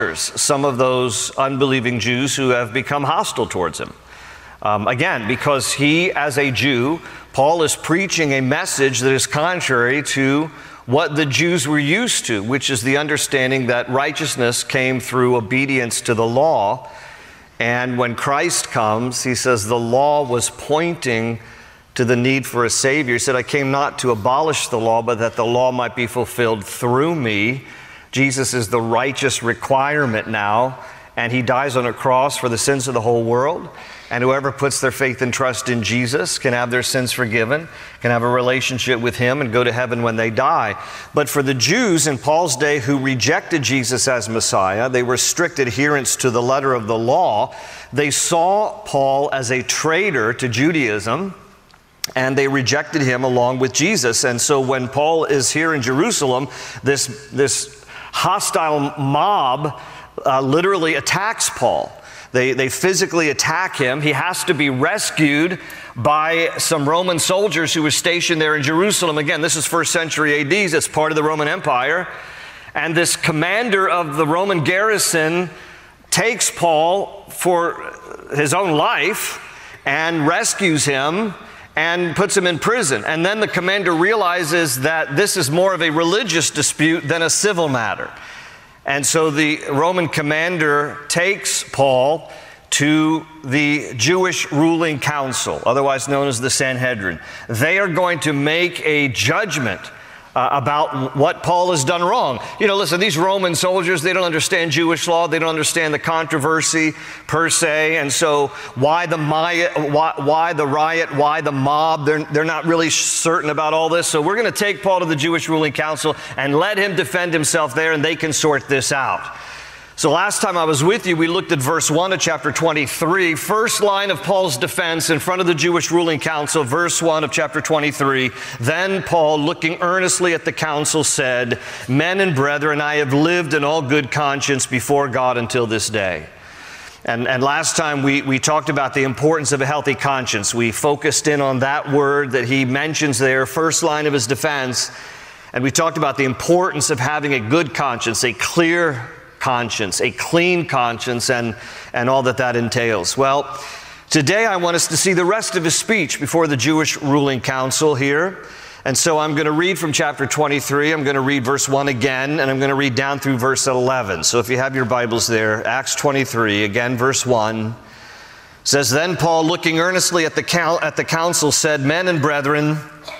some of those unbelieving Jews who have become hostile towards him. Again, because he, as a Jew, Paul is preaching a message that is contrary to what the Jews were used to, which is the understanding that righteousness came through obedience to the law. And when Christ comes, he says the law was pointing to the need for a Savior. He said, I came not to abolish the law, but that the law might be fulfilled through me. Jesus is the righteous requirement now, and he dies on a cross for the sins of the whole world. And whoever puts their faith and trust in Jesus can have their sins forgiven, can have a relationship with him and go to heaven when they die. But for the Jews in Paul's day who rejected Jesus as Messiah, they were strict adherents to the letter of the law. They saw Paul as a traitor to Judaism, and they rejected him along with Jesus. And so when Paul is here in Jerusalem, this hostile mob literally attacks Paul. They physically attack him. He has to be rescued by some Roman soldiers who were stationed there in Jerusalem. Again, this is 1st century AD. It's part of the Roman Empire. And this commander of the Roman garrison takes Paul for his own life and rescues him and puts him in prison. And then the commander realizes that this is more of a religious dispute than a civil matter. And so the Roman commander takes Paul to the Jewish ruling council, otherwise known as the Sanhedrin. They are going to make a judgment about what Paul has done wrong. You know, listen, these Roman soldiers, they don't understand Jewish law. They don't understand the controversy per se. And so why the riot, why the mob? They're not really certain about all this. So we're going to take Paul to the Jewish ruling council and let him defend himself there, and they can sort this out. So last time I was with you, we looked at verse 1 of chapter 23, first line of Paul's defense in front of the Jewish ruling council, verse 1 of chapter 23. Then Paul, looking earnestly at the council, said, Men and brethren, I have lived in all good conscience before God until this day. And last time we talked about the importance of a healthy conscience. We focused in on that word that he mentions there, first line of his defense. And we talked about the importance of having a good conscience, a clear conscience, a clean conscience, and all that entails. Well, today I want us to see the rest of his speech before the Jewish ruling council here. And so I'm going to read from chapter 23. I'm going to read verse 1 again, and I'm going to read down through verse 11. So if you have your Bibles there, Acts 23, again, verse 1 says, Then Paul, looking earnestly at the council, said, Men and brethren,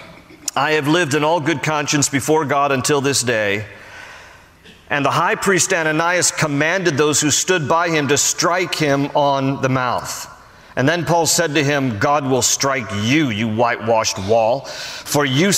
I have lived in all good conscience before God until this day. And the high priest Ananias commanded those who stood by him to strike him on the mouth. And then Paul said to him, God will strike you, you whitewashed wall. For you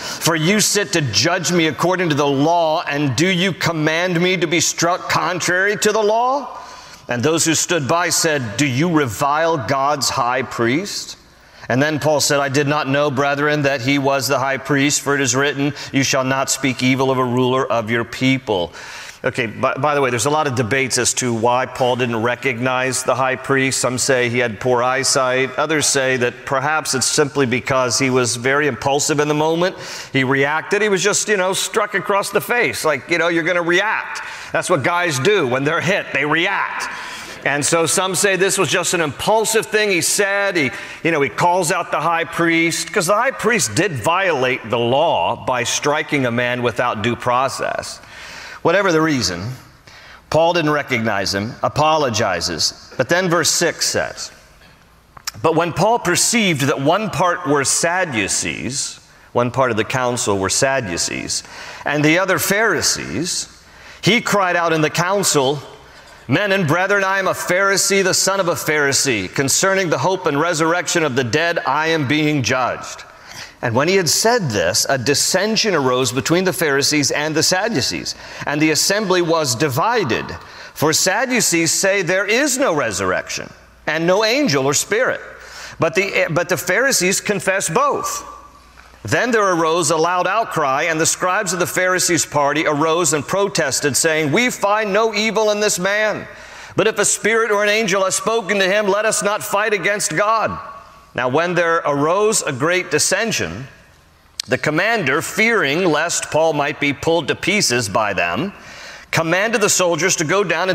sit to judge me according to the law, and do you command me to be struck contrary to the law? And those who stood by said, Do you revile God's high priest? And then Paul said, I did not know, brethren, that he was the high priest, for it is written, You shall not speak evil of a ruler of your people. Okay, by the way, there's a lot of debates as to why Paul didn't recognize the high priest. Some say he had poor eyesight. Others say that perhaps it's simply because he was very impulsive in the moment. He reacted. He was just, struck across the face. Like, you're going to react. That's what guys do when they're hit. They react. And so some say this was just an impulsive thing he said. He calls out the high priest, because the high priest did violate the law by striking a man without due process. Whatever the reason, Paul didn't recognize him, apologizes. But then verse 6 says, But when Paul perceived that one part were Sadducees, one part of the council were Sadducees, and the other Pharisees, he cried out in the council, Men and brethren, I am a Pharisee, the son of a Pharisee. Concerning the hope and resurrection of the dead, I am being judged. And when he had said this, a dissension arose between the Pharisees and the Sadducees, and the assembly was divided. For Sadducees say there is no resurrection, and no angel or spirit. But the Pharisees confess both. Then there arose a loud outcry, and the scribes of the Pharisees' party arose and protested, saying, We find no evil in this man. But if a spirit or an angel has spoken to him, let us not fight against God. Now when there arose a great dissension, the commander, fearing lest Paul might be pulled to pieces by them, commanded the soldiers to go down and